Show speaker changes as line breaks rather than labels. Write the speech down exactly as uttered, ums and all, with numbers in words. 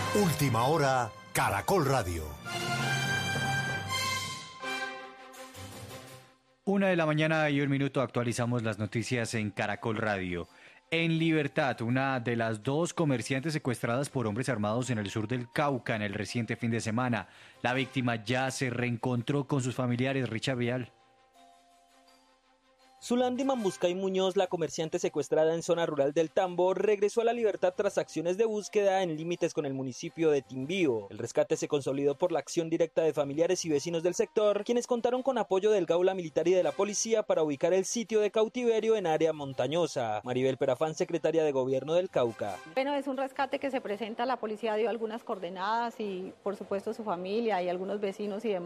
Última hora, Caracol Radio.
Una de la mañana y un minuto actualizamos las noticias en Caracol Radio. En libertad, una de las dos comerciantes secuestradas por hombres armados en el sur del Cauca en el reciente fin de semana. La víctima ya se reencontró con sus familiares. Richard Vial.
Zulandi Mambuscay Muñoz, la comerciante secuestrada en zona rural del Tambo, regresó a la libertad tras acciones de búsqueda en límites con el municipio de Timbío. El rescate se consolidó por la acción directa de familiares y vecinos del sector, quienes contaron con apoyo del Gaula Militar y de la policía para ubicar el sitio de cautiverio en área montañosa. Maribel Perafán, secretaria de Gobierno del Cauca.
Bueno, es un rescate que se presenta, la policía dio algunas coordenadas y por supuesto su familia y algunos vecinos y demás